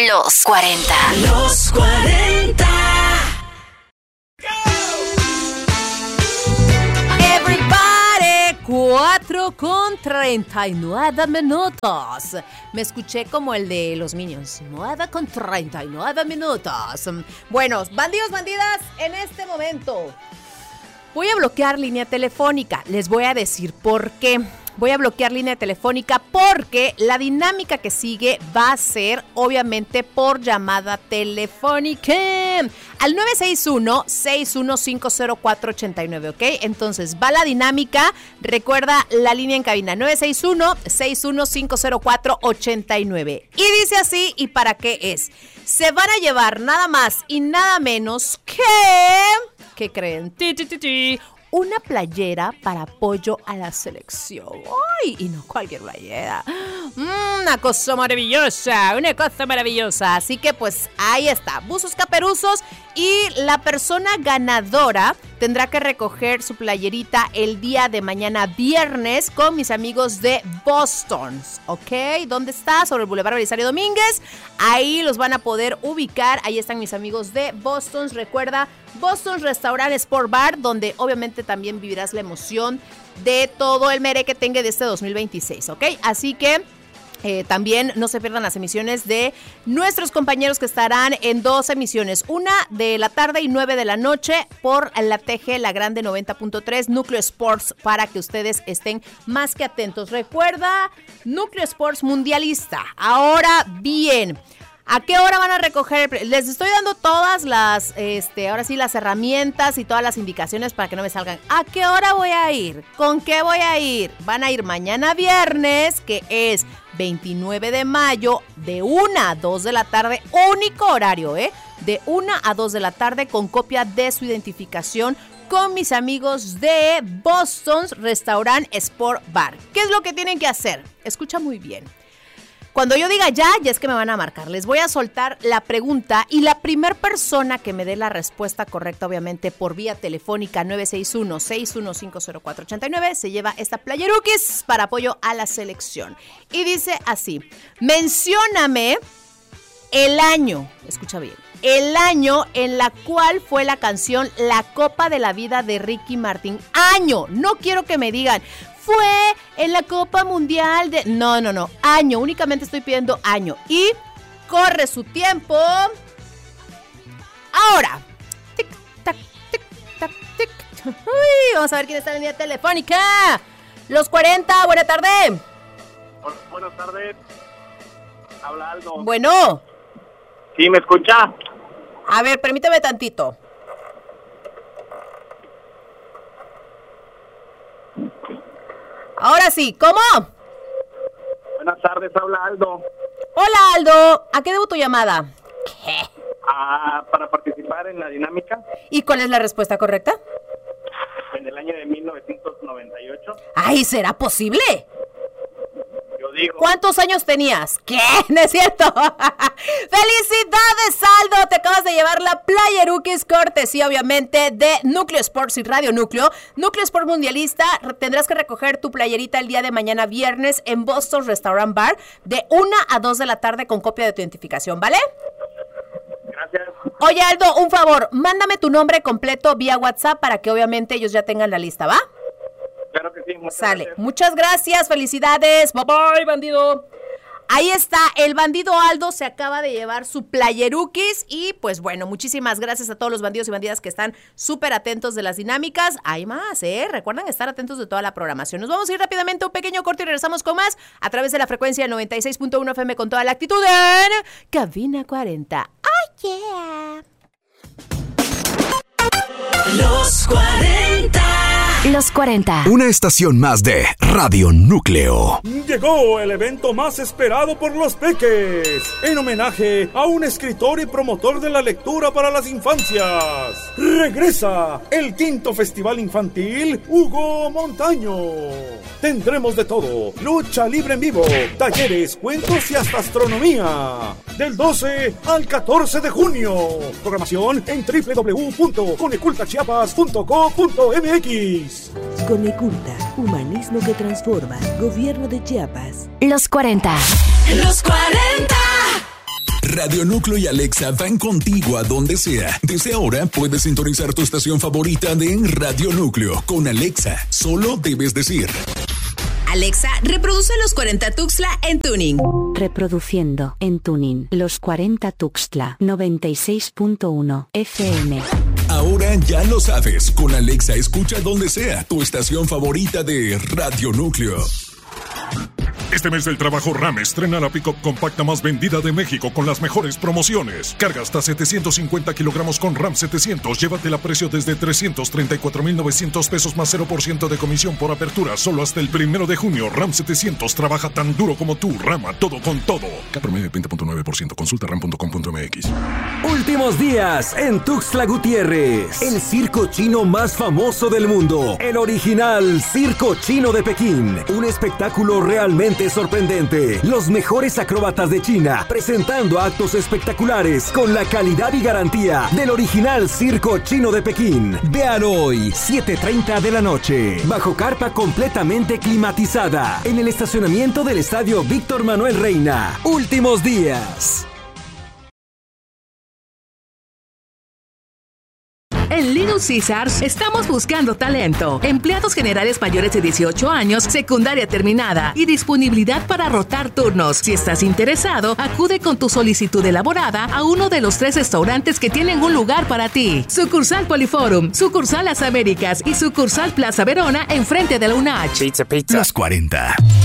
Los 40. Los 40. Everybody, 4:39. Me escuché como el de los Minions. 9:39. Bueno, bandidos, bandidas, en este momento voy a bloquear línea telefónica. Les voy a decir por qué. Voy a bloquear línea telefónica porque la dinámica que sigue va a ser, obviamente, por llamada telefónica. Al 961-6150489, ¿ok? Entonces, va la dinámica. Recuerda la línea en cabina, 961-6150489. Y dice así, ¿y para qué es? Se van a llevar nada más y nada menos que... ¿Qué creen? Una playera para apoyo a la selección. ¡Ay! Y no cualquier playera. Una cosa maravillosa, una cosa maravillosa. Así que pues ahí está, buzos caperuzos. Y la persona ganadora tendrá que recoger su playerita el día de mañana viernes con mis amigos de Boston, ¿ok? ¿Dónde está? Sobre el Boulevard Belisario Domínguez. Ahí los van a poder ubicar. Ahí están mis amigos de Boston. Recuerda, Boston Restaurant Sport Bar, donde obviamente también vivirás la emoción de todo el merequetengue de este 2026, ¿ok? Así que también no se pierdan las emisiones de nuestros compañeros que estarán en 2 emisiones, 1 de la tarde y 9 de la noche por la TG La Grande 90.3 Núcleo Sports, para que ustedes estén más que atentos. Recuerda, Núcleo Sports Mundialista. Ahora bien, ¿a qué hora van a recoger? Les estoy dando todas las, ahora sí, las herramientas y todas las indicaciones para que no me salgan. ¿A qué hora voy a ir? ¿Con qué voy a ir? Van a ir mañana viernes, que es 29 de mayo, de 1 a 2 de la tarde, único horario, de 1 a 2 de la tarde, con copia de su identificación, con mis amigos de Boston's Restaurant Sport Bar. ¿Qué es lo que tienen que hacer? Escucha muy bien. Cuando yo diga ya es que me van a marcar. Les voy a soltar la pregunta y la primer persona que me dé la respuesta correcta, obviamente por vía telefónica, 961-6150489, se lleva esta playerukis para apoyo a la selección. Y dice así: mencióname el año, escucha bien, el año en la cual fue la canción La Copa de la Vida de Ricky Martin. Año, no quiero que me digan fue en la Copa Mundial de... No, año, únicamente estoy pidiendo año. Y corre su tiempo. Ahora. Tic, tac, tic, tac, tic. Uy, vamos a ver quién está en la línea telefónica. Los 40, buena tarde. Buenas tardes. Habla Aldo. Bueno. ¿Sí me escucha? A ver, permíteme tantito. Ahora sí, ¿cómo? Buenas tardes, habla Aldo. Hola, Aldo. ¿A qué debo tu llamada? ¿Qué? Para participar en la dinámica. ¿Y cuál es la respuesta correcta? En el año de 1998. ¡Ay, será posible! Yo digo. ¿Cuántos años tenías? ¿Qué? ¿No es cierto? ¡Felicidades, Aldo! Te acabas de llevar la playerukis, cortesía, obviamente, de Núcleo Sports y Radio Núcleo. Núcleo Sport Mundialista. Tendrás que recoger tu playerita el día de mañana viernes en Boston Restaurant Bar de 1 a 2 de la tarde con copia de tu identificación, ¿vale? Gracias. Oye, Aldo, un favor. Mándame tu nombre completo vía WhatsApp para que, obviamente, ellos ya tengan la lista, ¿va? Claro que sí. Sale. Gracias. Muchas gracias. Felicidades. Bye bye, bandido. Ahí está, el bandido Aldo se acaba de llevar su playerukis y pues bueno, muchísimas gracias a todos los bandidos y bandidas que están súper atentos de las dinámicas. Hay más, recuerden estar atentos de toda la programación. Nos vamos a ir rápidamente a un pequeño corte y regresamos con más a través de la frecuencia 96.1 FM con toda la actitud en Cabina 40. ¡Oh, yeah! Los 40. Los 40. Una estación más de Radio Núcleo. Llegó el evento más esperado por los peques, en homenaje a un escritor y promotor de la lectura para las infancias. Regresa el 5º Festival Infantil Hugo Montaño. Tendremos de todo: lucha libre en vivo, talleres, cuentos y hasta astronomía. Del 12 al 14 de junio. Programación en www.conecultachiapas.co.mx. Coneculta, humanismo que transforma. Gobierno de Chiapas. Los 40. Los 40. Radio Núcleo y Alexa van contigo a donde sea. Desde ahora puedes sintonizar tu estación favorita de Radio Núcleo con Alexa. Solo debes decir: Alexa, reproduce Los 40 Tuxtla en Tuning. Reproduciendo en Tuning Los 40 Tuxtla 96.1 FM. Ahora ya lo sabes, con Alexa escucha donde sea tu estación favorita de Radio Núcleo. Este mes del trabajo RAM estrena la pick-up compacta más vendida de México con las mejores promociones. Carga hasta 750 kilogramos con RAM 700. Llévatela a precio desde 334,900 pesos más 0% de comisión por apertura. Solo hasta el 1 de junio. RAM 700 trabaja tan duro como tú. RAM a todo con todo. K promedio 20.9%. Consulta ram.com.mx. Últimos días en Tuxtla Gutiérrez. El circo chino más famoso del mundo. El original Circo Chino de Pekín. Un espectáculo realmente sorprendente. Los mejores acróbatas de China presentando actos espectaculares con la calidad y garantía del original Circo Chino de Pekín. Vean hoy, 7:30 de la noche, bajo carpa completamente climatizada, en el estacionamiento del Estadio Víctor Manuel Reina. Últimos días. En Little Caesars estamos buscando talento, empleados generales mayores de 18 años, secundaria terminada y disponibilidad para rotar turnos. Si estás interesado, acude con tu solicitud elaborada a uno de los 3 restaurantes que tienen un lugar para ti. Sucursal Poliforum, sucursal Las Américas y sucursal Plaza Verona enfrente de la UNACH. Los 40.